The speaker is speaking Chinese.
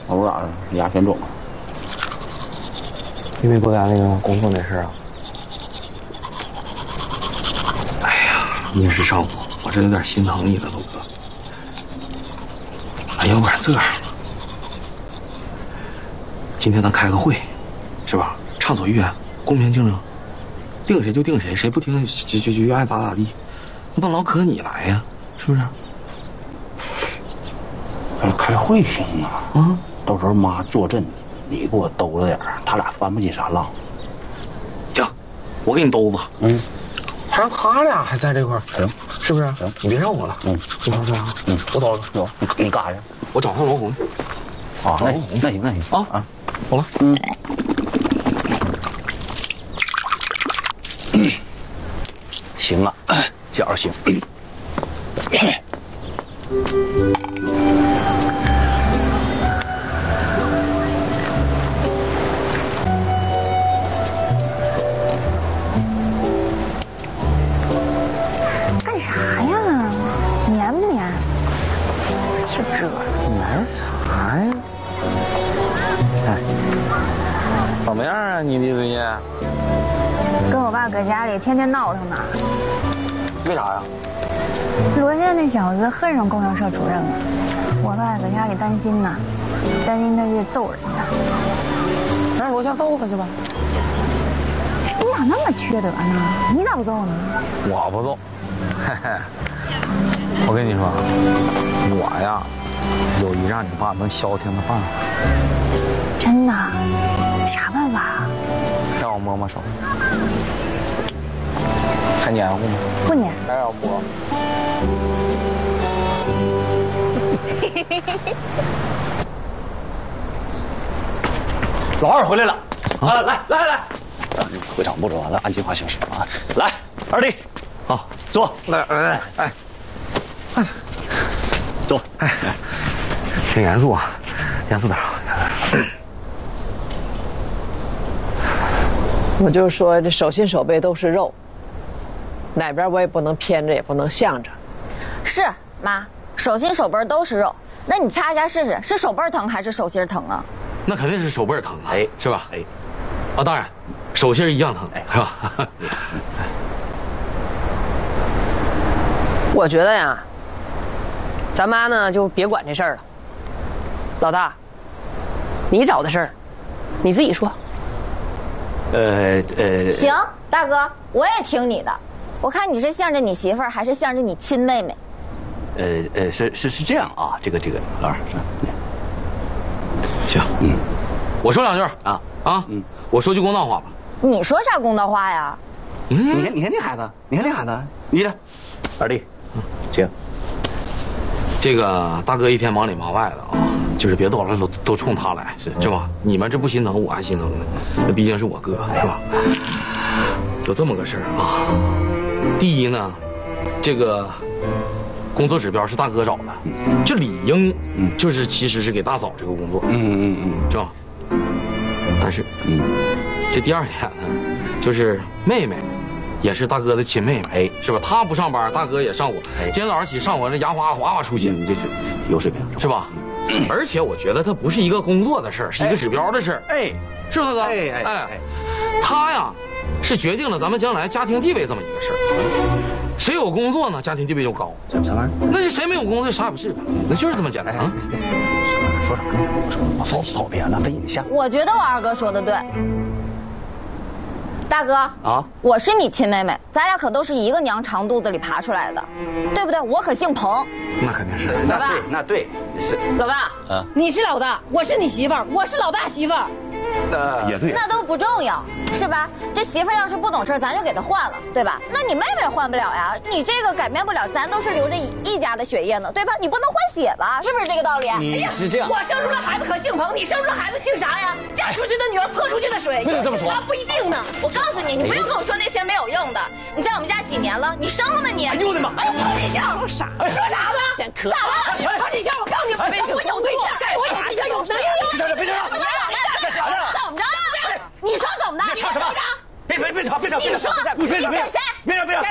老不咋的，牙全肿了。 因为国家那个工作那事啊。 哎呀，您是少妇，我真有点心疼你了，陆哥。哎，要不然这样吧，今天咱开个会，是吧？畅所欲言，公平竞争，定谁就定谁，谁不听就爱咋地。那老可你来呀，是不是？ 开会行啊， 啊， 到时候妈坐镇，你给我兜着点儿，他俩翻不起啥浪。 行，我给你兜子。 嗯， 反正他俩还在这块儿， 行， 是不是？ 行， 你别让我了。 嗯， 你瞅瞅啊，我走了。 走，你干啥去？ 我找趟罗红。 啊，那行啊，走了。 行啊，觉着行。 干啥呀？黏不黏？挺热。 黏啥呀？哎，怎么样啊？你弟最近？ 跟我爸搁家里天天闹腾呢。 为啥呀？ 罗县那小子恨上供销社主任了，我爸搁家里担心呢，担心他去揍人家。 那楼下揍他去吧。 你咋那么缺德呢？你咋不揍呢？ 我不揍，嘿嘿。我跟你说，我呀，有一让你爸能消停的办法。 真的？啥办法？ 让我摸摸手。还黏糊吗？ 不黏。 还要摸。 老二回来了啊！来，会场布置完了，按计划行驶啊！来，二弟，好，坐，来，哎，坐， 哎，挺严肃啊，严肃点。 我就说这手心手背都是肉，哪边我也不能偏着，也不能向着。 是妈，手心手背都是肉，那你掐一下试试，是手背疼还是手心疼啊？ 那肯定是手背疼啊， 哎， 是吧？ 哎， 啊，当然，手心一样疼，是吧？ 我觉得呀，咱妈呢就别管这事儿了。老大，你找的事儿，你自己说。 行，大哥，我也听你的。我看你是向着你媳妇儿，还是向着你亲妹妹？ 是这样啊，这个老二行，我说两句啊，我说句公道话吧。 你说啥公道话呀？ 你看这孩子，你的二弟，请。 这个大哥一天忙里忙外的啊，就是别都冲他来，是吧？你们这不心疼，我还心疼呢。那毕竟是我哥，是吧？有这么个事儿啊。第一呢，这个工作指标是大哥找的，这理应就是其实是给大嫂这个工作，是吧？但是这第二点呢，就是妹妹也是大哥的亲妹妹，是吧？她不上班，大哥也上火。今天早上起上火，这牙花哗出血， 你这是有水平， 是吧？而且我觉得它不是一个工作的事儿，是一个指标的事儿，是不是大哥？他呀是决定了咱们将来家庭地位这么一个事儿。谁有工作呢，家庭地位就高。 什么玩意儿？ 那是谁没有工作，啥也不是，那就是这么简单啊。 说啥呢？我跑偏了，分影像。 我觉得我二哥说的对。大哥啊，我是你亲妹妹，咱俩可都是一个娘肠肚子里爬出来的，对不对？我可姓彭。 那肯定是。 那对，是老大，你是老大，我是你媳妇儿，我是老大媳妇儿。 也对， 那都不重要，是吧？这媳妇要是不懂事，咱就给她换了，对吧？那你妹妹换不了呀，你这个改变不了，咱都是流着一家的血液呢，对吧？你不能换血吧？是不是这个道理？ 你是这样， 我生出来孩子可姓彭，你生出来孩子姓啥呀？嫁出去的女儿泼出去的水。 不能这么说， 不一定呢。 我告诉你，你不用跟我说那些没有用的。你在我们家几年了？你生了吗你？ 哎呦我的妈！ 哎呦，彭锦孝，说啥呢？真可咋了？彭锦孝，我告诉你，我有对象，我有对象，有能力。 别吵！ 干啥呢？怎么着？你说怎么的？ 你吵什么？别吵！ 你说，你等谁？ 别吵！